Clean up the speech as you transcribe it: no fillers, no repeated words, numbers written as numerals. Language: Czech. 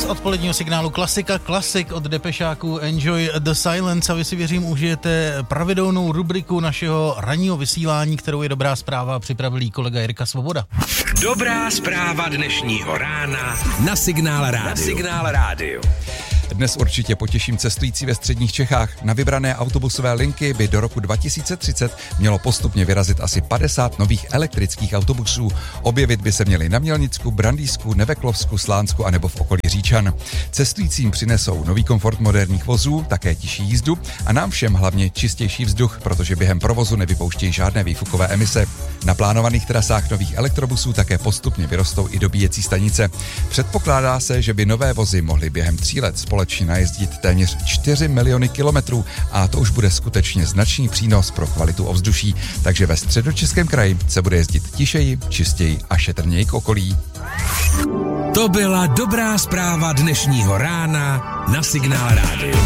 odpoledního signálu Klasika Klasik od Depešáků Enjoy the Silence a vy si věřím užijete pravidelnou rubriku našeho ranního vysílání, kterou je Dobrá zpráva, připravilý kolega Jirka Svoboda. Dobrá zpráva dnešního rána na Signál Rádiu. Dnes určitě potěším cestující ve středních Čechách. Na vybrané autobusové linky by do roku 2030 mělo postupně vyrazit asi 50 nových elektrických autobusů. Objevit by se měly na Mělnicku, Brandýsku, Neveklovsku, Slánsku a nebo v okolí Říčan. Cestujícím přinesou nový komfort moderních vozů, také tižší jízdu a nám všem hlavně čistější vzduch, protože během provozu nevypouštějí žádné výfukové emise. Na plánovaných trasách nových elektrobusů také postupně vyrostou i dobíjecí stanice. Předpokládá se, že by nové vozy mohly během 3 let společně najezdit téměř 4 miliony kilometrů a to už bude skutečně značný přínos pro kvalitu ovzduší, takže ve Středočeském kraji se bude jezdit tišeji, čistěji a šetrněji k okolí. To byla dobrá zpráva dnešního rána na Signál Rádiu.